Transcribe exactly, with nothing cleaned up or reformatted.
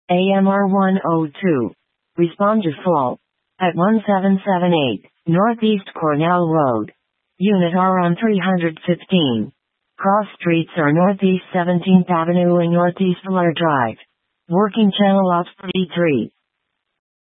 A M R one oh two. Respond to fault. At one seven seven eight, Northeast Cornell Road. Unit R on three fifteen. Cross streets are Northeast seventeenth Avenue and Northeast Fuller Drive. Working channel out three three.